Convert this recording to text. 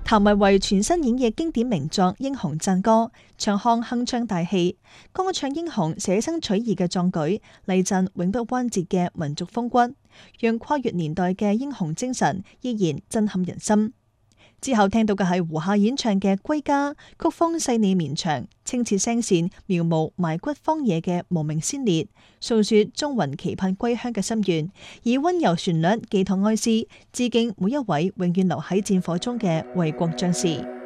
譚維維全新演繹經典名作《英雄讚歌》，唱腔鏗鏘大氣，歌唱英雄捨生取義嘅壯舉，例陣永不彎折嘅民族風骨，讓跨越年代嘅英雄精神依然震撼人心。之後聽到嘅係胡夏演唱嘅《歸家》，曲風細膩綿長，清澈聲線描摹埋骨荒野嘅無名先烈，訴說忠魂期盼歸鄉嘅心願，以溫柔旋律寄託哀思，致敬每一位永遠留喺戰火中嘅為國將士。